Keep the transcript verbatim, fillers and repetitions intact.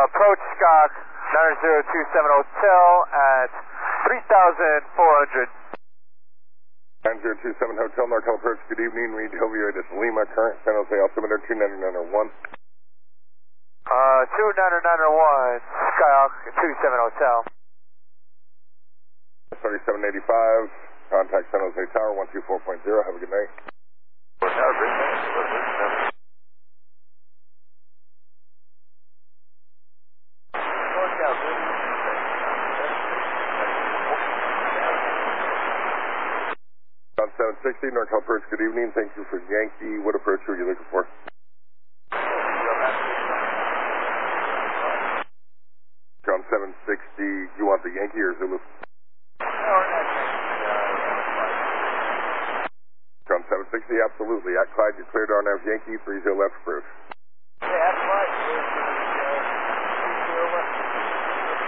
approach Skyhawk nine zero two seven Hotel at three thousand four hundred. nine zero two seven Hotel, NorCal approach, good evening, read Hilvier, this Lima, current San Jose altimeter two nine nine one. Uh, two nine nine one, Skyhawk two seven Hotel. thirty-seven eighty-five, contact San Jose Tower one two four point zero, have a good night. On seven sixty, NorCal approach, good evening, thank you for Yankee, what approach are you looking for? On seven sixty, you want the Yankee or Zulu? On seven sixty, absolutely. At Clyde, you cleared on F Yankee, three zero left approach.